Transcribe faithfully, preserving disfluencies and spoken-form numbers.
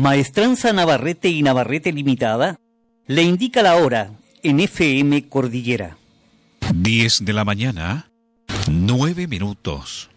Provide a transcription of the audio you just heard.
Maestranza Navarrete y Navarrete Limitada le indica la hora en F M Cordillera. diez de la mañana, nueve minutos.